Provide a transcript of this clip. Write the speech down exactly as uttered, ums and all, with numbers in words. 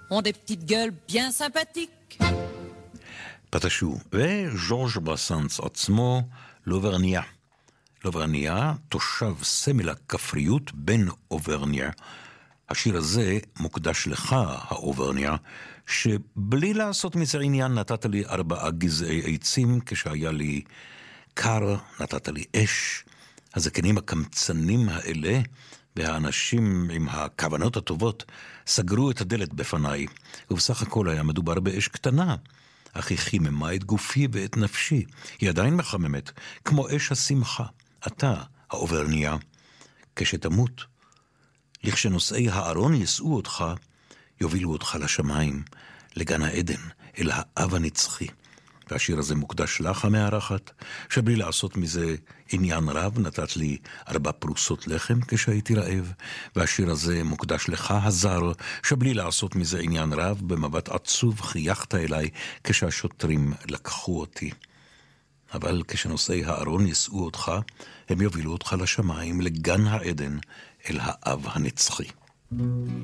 ont des petites gueules bien sympathiques. פטשו, וז'ורג' ברסנס עצמו, לוברניה. לוברניה, תושב סמל הכפריות בן אוברניה. השיר הזה מוקדש לך, האוברניה, שבלי לעשות מזה עניין נתת לי ארבעה גזעי עצים, כשהיה לי קר, נתת לי אש. הזקנים הקמצנים האלה, והאנשים עם הכוונות הטובות, סגרו את הדלת בפניי, ובסך הכל היה מדובר באש קטנה, אך היא חיממה את גופי ואת נפשי. היא עדיין מחממת, כמו אש השמחה. אתה, האוברניה, כשתמות, לכשנושאי הארון יסעו אותך, יובילו אותך לשמיים, לגן העדן, אל האב הנצחי. והשיר הזה מוקדש לך המארחת, שבלי לעשות מזה עניין רב, נתת לי ארבע פרוסות לחם כשהייתי רעב, והשיר הזה מוקדש לך הזר, שבלי לעשות מזה עניין רב, במבט עצוב חייכת אליי כשהשוטרים לקחו אותי. אבל כשנושאי הארון יסעו אותך, הם יובילו אותך לשמיים, לגן העדן, אל האב הנצחי.